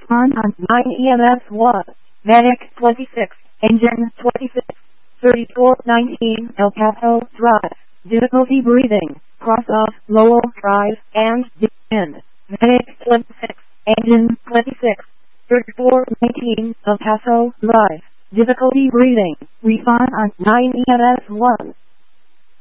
Respond on 9 EMS 1. Medic 26. Engine 26. 3419 El Paso Drive. Difficulty breathing. Cross off Lowell Drive and end. Medic 26. Engine 26. 3419 El Paso Drive. Difficulty breathing. Respond on 9 EMS 1.